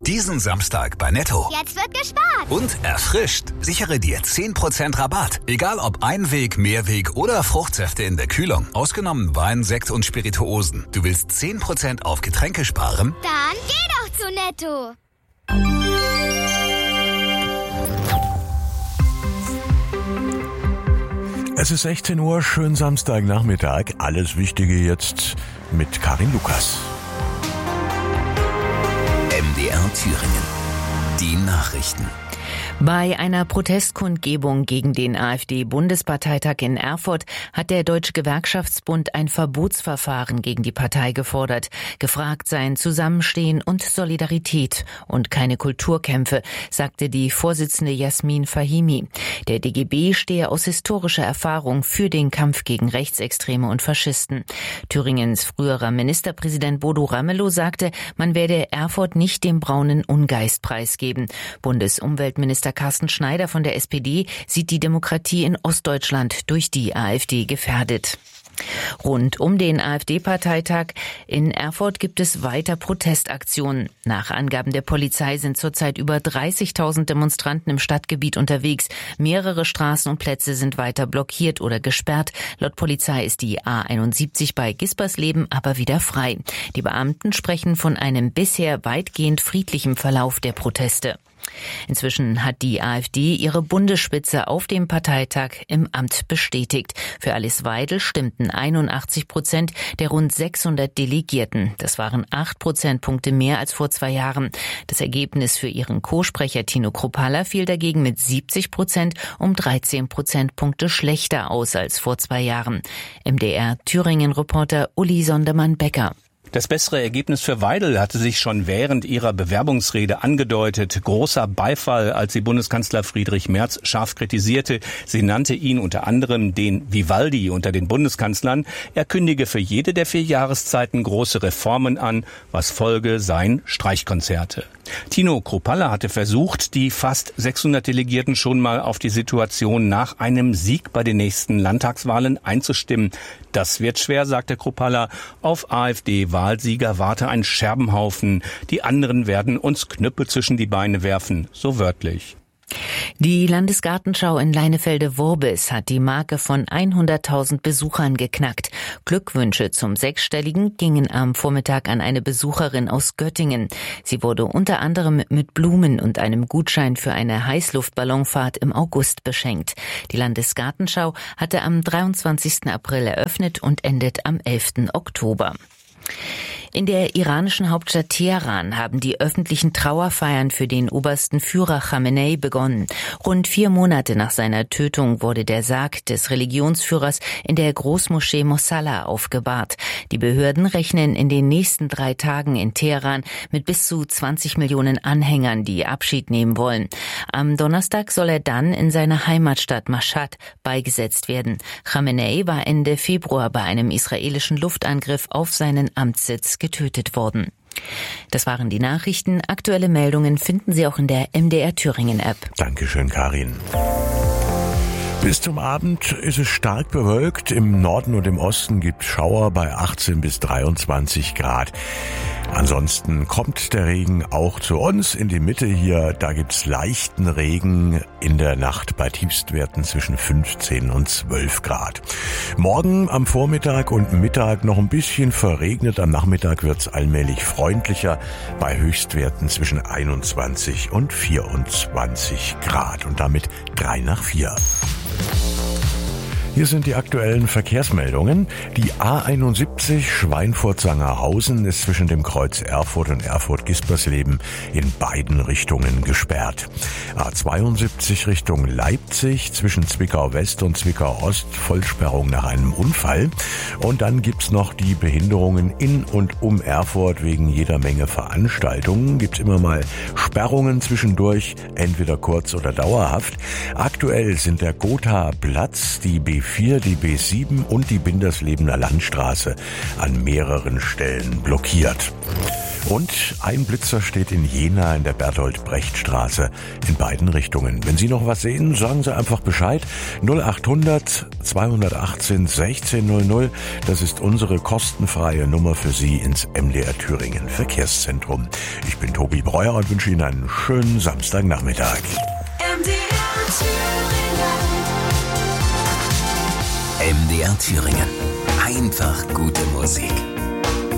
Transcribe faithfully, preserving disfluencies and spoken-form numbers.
Diesen Samstag bei Netto. Jetzt wird gespart. Und erfrischt. Sichere dir zehn Prozent Rabatt. Egal ob Einweg, Mehrweg oder Fruchtsäfte in der Kühlung. Ausgenommen Wein, Sekt und Spirituosen. Du willst zehn Prozent auf Getränke sparen? Dann geh doch zu Netto. Es ist sechzehn Uhr, schönen Samstagnachmittag. Alles Wichtige jetzt mit Karin Lukas. M D R Thüringen. Die Nachrichten. Bei einer Protestkundgebung gegen den AfD-Bundesparteitag in Erfurt hat der Deutsche Gewerkschaftsbund ein Verbotsverfahren gegen die Partei gefordert. Gefragt seien Zusammenstehen und Solidarität und keine Kulturkämpfe, sagte die Vorsitzende Jasmin Fahimi. Der D G B stehe aus historischer Erfahrung für den Kampf gegen Rechtsextreme und Faschisten. Thüringens früherer Ministerpräsident Bodo Ramelow sagte, man werde Erfurt nicht dem braunen Ungeist preisgeben. Bundesumweltminister Carsten Schneider von der S P D sieht die Demokratie in Ostdeutschland durch die AfD gefährdet. Rund um den AfD-Parteitag in Erfurt gibt es weiter Protestaktionen. Nach Angaben der Polizei sind zurzeit über dreißigtausend Demonstranten im Stadtgebiet unterwegs. Mehrere Straßen und Plätze sind weiter blockiert oder gesperrt. Laut Polizei ist die A einundsiebzig bei Gispersleben aber wieder frei. Die Beamten sprechen von einem bisher weitgehend friedlichen Verlauf der Proteste. Inzwischen hat die AfD ihre Bundesspitze auf dem Parteitag im Amt bestätigt. Für Alice Weidel stimmten einundachtzig Prozent der rund sechshundert Delegierten. Das waren acht Prozentpunkte mehr als vor zwei Jahren. Das Ergebnis für ihren Co-Sprecher Tino Kruppalla fiel dagegen mit siebzig Prozent um dreizehn Prozentpunkte schlechter aus als vor zwei Jahren. M D R Thüringen-Reporter Uli Sondermann-Becker. Das bessere Ergebnis für Weidel hatte sich schon während ihrer Bewerbungsrede angedeutet. Großer Beifall, als sie Bundeskanzler Friedrich Merz scharf kritisierte. Sie nannte ihn unter anderem den Vivaldi unter den Bundeskanzlern. Er kündige für jede der vier Jahreszeiten große Reformen an, was Folge seien Streichkonzerte. Tino Kruppalla hatte versucht, die fast sechshundert Delegierten schon mal auf die Situation nach einem Sieg bei den nächsten Landtagswahlen einzustimmen. Das wird schwer, sagte Kruppalla. Auf AfD-Wahlsieger warte ein Scherbenhaufen. Die anderen werden uns Knüppel zwischen die Beine werfen, so wörtlich. Die Landesgartenschau in Leinefelde-Worbis hat die Marke von hunderttausend Besuchern geknackt. Glückwünsche zum Sechsstelligen gingen am Vormittag an eine Besucherin aus Göttingen. Sie wurde unter anderem mit Blumen und einem Gutschein für eine Heißluftballonfahrt im August beschenkt. Die Landesgartenschau hatte am dreiundzwanzigsten April eröffnet und endet am elften Oktober. In der iranischen Hauptstadt Teheran haben die öffentlichen Trauerfeiern für den obersten Führer Khamenei begonnen. Rund vier Monate nach seiner Tötung wurde der Sarg des Religionsführers in der Großmoschee Mosalla aufgebahrt. Die Behörden rechnen in den nächsten drei Tagen in Teheran mit bis zu zwanzig Millionen Anhängern, die Abschied nehmen wollen. Am Donnerstag soll er dann in seiner Heimatstadt Mashhad beigesetzt werden. Khamenei war Ende Februar bei einem israelischen Luftangriff auf seinen Amtssitz getötet worden. Das waren die Nachrichten. Aktuelle Meldungen finden Sie auch in der M D R Thüringen App. Dankeschön, Karin. Bis zum Abend ist es stark bewölkt. Im Norden und im Osten gibt es Schauer bei achtzehn bis dreiundzwanzig Grad. Ansonsten kommt der Regen auch zu uns in die Mitte hier. Da gibt's leichten Regen in der Nacht bei Tiefstwerten zwischen fünfzehn und zwölf Grad. Morgen am Vormittag und Mittag noch ein bisschen verregnet. Am Nachmittag wird's allmählich freundlicher bei Höchstwerten zwischen einundzwanzig und vierundzwanzig Grad. Und damit drei nach vier. Hier sind die aktuellen Verkehrsmeldungen. Die A einundsiebzig Schweinfurt-Sangerhausen ist zwischen dem Kreuz Erfurt und Erfurt-Gispersleben in beiden Richtungen gesperrt. A zweiundsiebzig Richtung Leipzig zwischen Zwickau West und Zwickau Ost Vollsperrung nach einem Unfall. Und dann gibt's noch die Behinderungen in und um Erfurt wegen jeder Menge Veranstaltungen. Gibt's immer mal Sperrungen zwischendurch, entweder kurz oder dauerhaft. Aktuell sind der Gotha-Platz, die B vier, die B sieben und die Binderslebener Landstraße an mehreren Stellen blockiert. Und ein Blitzer steht in Jena in der Bertolt-Brecht-Straße in beiden Richtungen. Wenn Sie noch was sehen, sagen Sie einfach Bescheid. null acht hundert zweihundertachtzehn sechzehn null null. Das ist unsere kostenfreie Nummer für Sie ins M D R Thüringen Verkehrszentrum. Ich bin Tobi Breuer und wünsche Ihnen einen schönen Samstagnachmittag. M D R Thüringen. M D R Thüringen. Einfach gute Musik.